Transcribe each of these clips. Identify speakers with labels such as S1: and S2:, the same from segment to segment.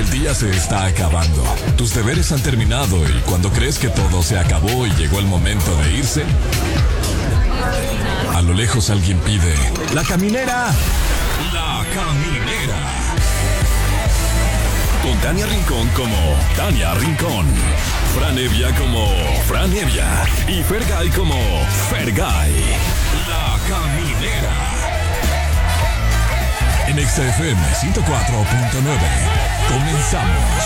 S1: El día se está acabando. Tus deberes han terminado y cuando crees que todo se acabó y llegó el momento de irse, a lo lejos alguien pide: ¡La caminera! ¡La caminera! Con Tania Rincón como Tania Rincón, Fran Evia como Fran Evia y Fergay como Fergay. La caminera. En XFM 104.9. Comenzamos.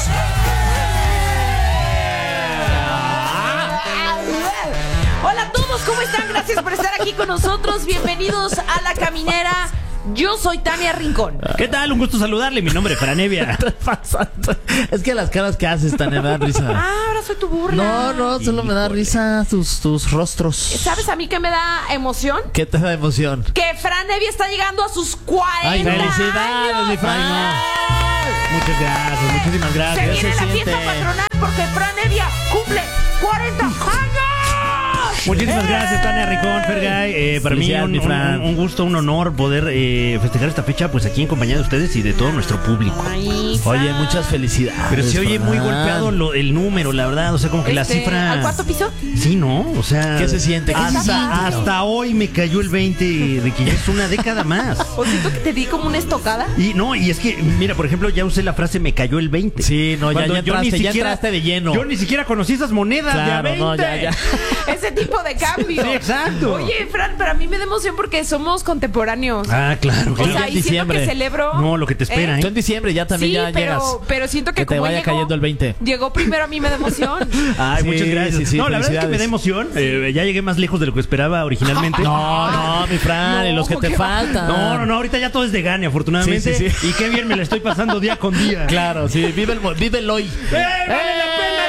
S2: Hola a todos, ¿cómo están? Gracias por estar aquí con nosotros. Bienvenidos a La Caminera. Yo soy Tania Rincón.
S3: ¿Qué tal? Un gusto saludarle. Mi nombre es Fran Evia.
S4: ¿Qué está pasando? Es que las caras que haces, Tania, me dan risa.
S2: Ahora soy tu burla.
S4: No, solo me da risa tus rostros.
S2: ¿Sabes a mí qué me da emoción?
S4: ¿Qué te da emoción?
S2: Que Fran Evia está llegando a sus 40
S4: ¡Ay, felicidades,
S2: años.
S4: mi Fran!
S3: Muchas gracias, muchísimas
S2: Se
S3: gracias.
S2: viene la fiesta patronal porque Fran Evia cumple 40 años.
S3: Muchísimas gracias, Tania Rincón, Fergay. Para mí un gusto, un honor poder festejar esta fecha, pues aquí en compañía de ustedes y de todo nuestro público.
S2: Ay,
S4: Oye, muchas felicidades.
S3: Pero se oye muy
S4: Fran.
S3: golpeado el número, la verdad. O sea, como que la cifra.
S2: ¿Al cuarto piso?
S3: Sí, ¿no? O sea.
S4: ¿Qué se siente?
S3: Hasta hoy me cayó el 20 de que ya es una década más.
S2: ¿O siento que te di como una estocada?
S3: Y es que, mira, por ejemplo, ya usé la frase "me cayó el 20".
S4: Sí, no, ya
S3: Cuando
S4: entraste de lleno.
S3: Yo ni siquiera conocí esas monedas de a
S4: Claro,
S3: 20.
S4: no, ya.
S2: Ese tipo de cambio.
S3: Sí, exacto.
S2: Oye, Fran, pero a mí me da emoción porque somos contemporáneos.
S3: Ah, claro.
S2: O
S4: Yo
S2: sea,
S4: en
S2: y siento
S4: diciembre.
S2: que celebro.
S3: No, lo que te espera,
S4: Tú en diciembre ya también
S2: Sí,
S4: ya llegas.
S2: pero siento que
S4: Que te
S2: como
S4: vaya
S2: llegó,
S4: cayendo el 20.
S2: Llegó primero, a mí me da emoción.
S3: Ay,
S4: Sí,
S3: muchas gracias.
S4: sí,
S3: no, la verdad es que me
S4: felicidades.
S3: da emoción. Ya llegué más lejos de lo que esperaba originalmente.
S4: No, mi Fran,
S2: No,
S4: y los que te
S2: ¿qué va?
S4: faltan.
S3: No, ahorita ya todo es de gane, afortunadamente.
S4: Sí, sí, sí.
S3: Y qué bien me la estoy pasando día con día.
S4: Claro, sí, vive el hoy.
S3: ¡Vale la pena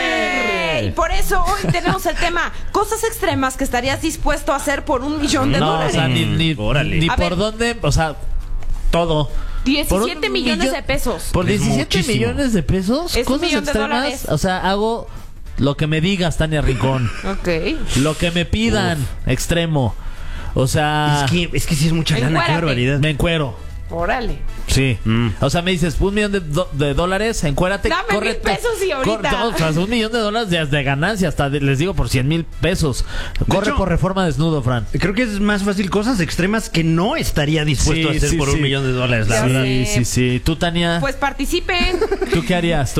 S2: Y
S3: vivir!
S2: por eso hoy tenemos el tema cosas extremas que estarías dispuesto a hacer por $1 millón de
S4: No, o
S2: dólares.
S4: sea, ni
S3: Órale.
S2: A
S4: por
S2: ver.
S4: dónde, o sea, todo.
S2: 17
S4: Por
S2: millones
S4: millón-
S2: de pesos.
S4: Por
S3: Es
S4: 17
S3: muchísimo.
S4: millones de pesos,
S2: Es
S4: cosas
S2: $1 millón de
S4: extremas.
S2: dólares.
S4: O sea, hago lo que me digas, Tania Rincón.
S2: Ok.
S4: Lo que me pidan, extremo. O sea,
S3: Es que sí es mucha lana, qué
S2: Encuérate.
S3: barbaridad.
S4: me encuero.
S2: Órale.
S4: Sí. O sea, me dices, $1 millón de dólares, encuérate.
S2: Dame
S4: corre,
S2: 1,000 pesos y ahorita.
S4: o sea, $1 millón de ganancia, hasta les digo por 100,000 pesos. Corre
S3: hecho,
S4: por Reforma desnudo, Fran.
S3: Creo que es más fácil cosas extremas que no estaría dispuesto a hacer por $1 millón, la
S2: Ya
S3: verdad.
S2: sé.
S4: Sí. Tú, Tania,
S2: Pues participen.
S4: ¿tú qué harías?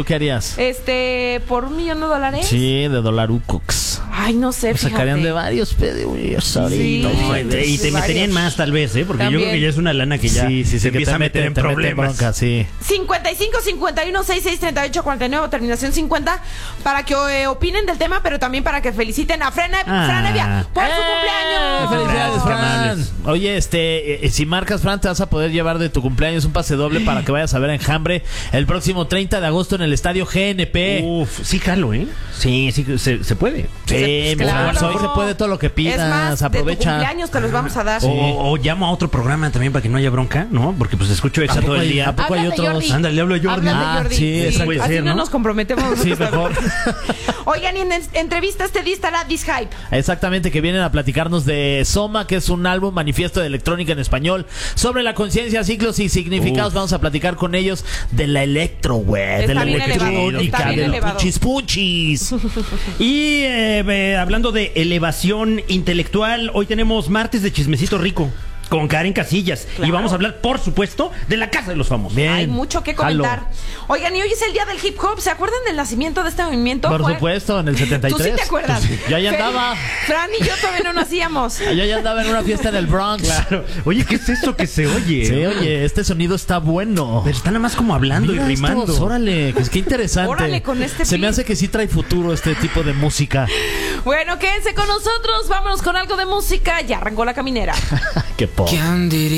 S2: Por $1 millón de dólares.
S4: Sí, de dolarucox.
S2: Ay, no sé, fíjate.
S4: Sacarían de varios pedidos ahorita.
S2: Sí.
S3: No, y te meterían más tal vez, porque yo creo que ya es una lana que ya se empieza a meter en problemas.
S4: Bronca, sí.
S2: 55 51 66 38 49, terminación 50, para que opinen del tema, pero también para que feliciten a Fran Evia por su cumpleaños.
S4: ¡Felicidades,
S3: Gracias,
S4: Fran!
S3: amables.
S4: Oye, si marcas, Fran, te vas a poder llevar de tu cumpleaños un pase doble para que vayas a ver a Enjambre el próximo 30 de agosto en el estadio GNP.
S3: Uf, sí jalo, ¿eh? Sí, se puede.
S4: Sí,
S2: Claro.
S4: pues, hoy se puede todo lo que pidas,
S2: Es más, de tu
S4: aprovecha.
S2: cumpleaños te los vamos a dar.
S3: O llamo a otro programa también para que no haya bronca, ¿no? Porque pues escucho Exa todo el día.
S4: ¿A poco hay
S2: Háblale,
S4: otros?
S2: Jordi.
S3: Ándale, le hablo a Jordi.
S2: Háblale,
S4: Ah,
S2: Jordi.
S4: sí, exacto.
S3: Puede
S2: Así
S3: ser,
S2: no
S3: ¿no?
S2: nos comprometemos.
S4: Sí, mejor.
S2: Oigan, y en entrevista este día estará This Hype.
S4: Exactamente, que vienen a platicarnos de Soma, que es un álbum manifiesto de electrónica en español sobre la conciencia, ciclos y significados. Vamos a platicar con ellos de la electro, güey, de la
S2: bien elevado, está
S4: electrónica,
S2: bien
S4: de los
S2: elevado.
S4: punchis.
S3: Y hablando de elevación intelectual, hoy tenemos martes de chismecito rico con Karen Casillas.
S2: Claro.
S3: Y vamos a hablar, por supuesto, de la Casa de los Famosos.
S4: Bien.
S2: Hay mucho que comentar.
S4: Jalo.
S2: Oigan, y hoy es el día del hip hop. ¿Se acuerdan del nacimiento de este movimiento?
S4: Por
S2: Fue-
S4: supuesto, en el 73.
S2: ¿Tú sí te acuerdas?
S4: Yo ya andaba.
S2: Fran y yo todavía no nacíamos.
S4: Yo ya andaba en una fiesta en el Bronx.
S3: Claro. Oye, ¿qué es eso que se oye?
S4: Sí, oye, este sonido está bueno.
S3: Pero está nada más como hablando
S4: Mira
S3: y rimando.
S4: estos, órale, que es que interesante.
S2: Órale, con este
S4: Se me
S2: beat.
S4: hace que sí trae futuro este tipo de música.
S2: Bueno, quédense con nosotros. Vámonos con algo de música. Ya arrancó La Caminera.
S4: Qué po.
S5: ¿Quién diría